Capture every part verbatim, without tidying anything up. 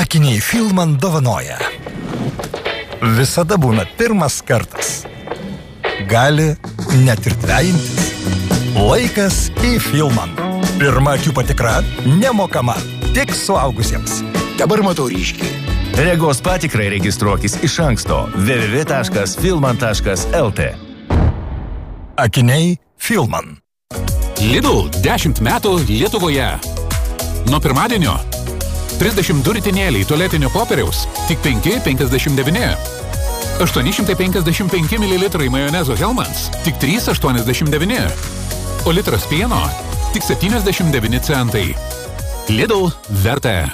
Akiniai Filman dovanoja. Visada būna pirmas kartas. Gali net ir dvejintis. Laikas į Filman. Pirma akių patikra nemokama, tik suaugusiems. Dabar matau ryškiai. Regos patikrai registruokis iš anksto w w w taškas filman taškas l t. Akiniai Filman. Lidl dešimt metų Lietuvoje. Nuo pirmadienio trisdešimt du ritinėliai tualetinio popieriaus tik penki penkiasdešimt devyni. aštuoni šimtai penkiasdešimt penki mililitrai majonezo Hellmann's tik trys aštuoniasdešimt devyni. O litras pieno tik septyniasdešimt devyni centai. Lidl verta.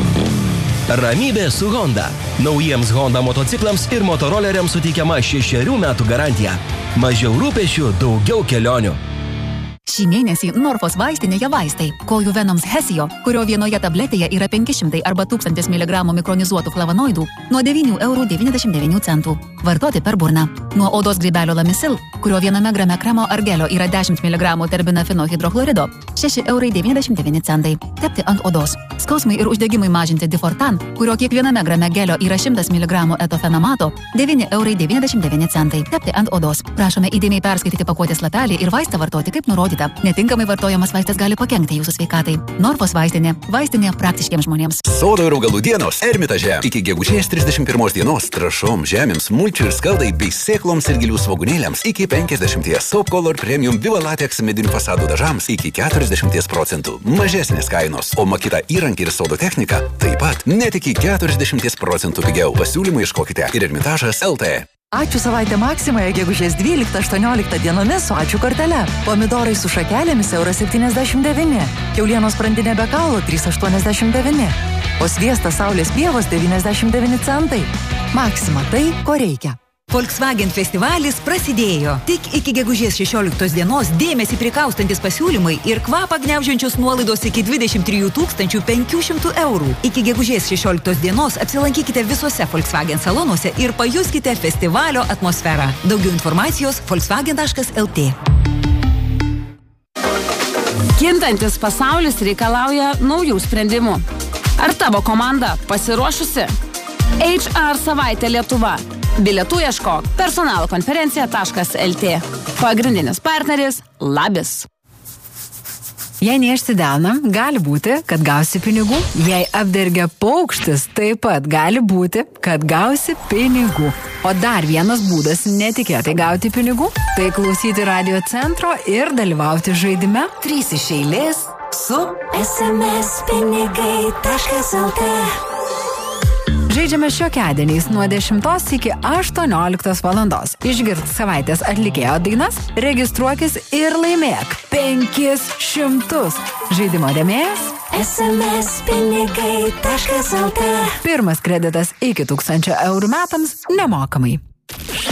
Ramybė su Honda. Naujiems Honda motociklams ir motoroleriams suteikiama šešerių metų garantija. Mažiau rūpešių, daugiau kelionių. Šį mėnesį Norfos vaistinėje vaistai. Kojų venoms Hesio, kurio vienoje tabletėje yra penki šimtai arba tūkstantis miligramų mikronizuotų flavonoidų, nuo devynių eurų devyniasdešimt devynių centų. Vartoti per burną. Nuo odos grybelio Lamisil, kurio viename grame kremo ar gelio yra dešimt miligramų terbinafino hidrochlorido, šeši eurai devyniasdešimt devyni centai. Tepti ant odos. Skausmai ir uždegimai mažinti Difortan, kurio kiekviename grame gelio yra šimtas miligramų etofenamato, devyni eurai devyniasdešimt devyni centai. Tepti ant odos. Prašome įdėmiai perskaityti pakuotės lapelį ir vaistą vartoti kaip nurodyta. Netinkamai vartojamas vaistas gali pakenkti jūsų sveikatai. Norfos vaistinė. Vaistinė praktiškiems žmonėms. Sodo ir augalų dienos Ermitaže. Iki gegužės trisdešimt pirmos dienos trąšom, žemėms, mulčių ir skaldai bei sėkloms ir gilių svogūnėliams iki penkiasdešimties. Top Color Premium Viva Latex medinių fasadų dažams iki keturiasdešimt procentų. Mažesnės kainos, o Makita įrankį ir sodo techniką taip pat net iki keturiasdešimt procentų pigiau. Pasiūlymą ieškokite ir Ermitažas L T. Ačiū savaitę Maksimoje gegužės dvyliktą aštuonioliktą dienomis su ačiū kortele. Pomidorai su šakelėmis euras septyniasdešimt devyni. Kiaulienos sprandinė be kaulo trys aštuoniasdešimt devyni. O sviestas saulės pievos devyniasdešimt devyni centai. Maksima tai, ko reikia. Volkswagen festivalis prasidėjo. Tik iki gegužės šešioliktos dienos dėmesį prikaustantis pasiūlymai ir kvapą gniaužiančios nuolaidos iki dvidešimt trijų tūkstančių penkių šimtų eurų. Iki gegužės šešioliktos dienos apsilankykite visuose Volkswagen salonuose ir pajuskite festivalio atmosferą. Daugiau informacijos volkswagen taškas l t. Kintantis pasaulis reikalauja naujų sprendimų. Ar tavo komanda pasiruošusi? H R savaitė Lietuva. Bilietų ieškok personalo konferencija taškas l t. Pagrindinis partneris Labis. Jei neišsi delną, gali būti, kad gausi pinigų. Jei apdergia paukštis, taip pat gali būti, kad gausi pinigų. O dar vienas būdas netikėtai gauti pinigų – tai klausyti radio centro ir dalyvauti žaidime trys iš eilės su es em es pinigai taškas l t. Žaidžiame šiokiadieniais nuo dešimtos iki aštuonioliktos valandos. Išgirsk savaitės atlikėjo dainas, registruokis ir laimėk penkis šimtus. Žaidimo rėmėjas es em es pinigai taškas l t. Pirmas kreditas iki tūkstančio eurų metams nemokamai.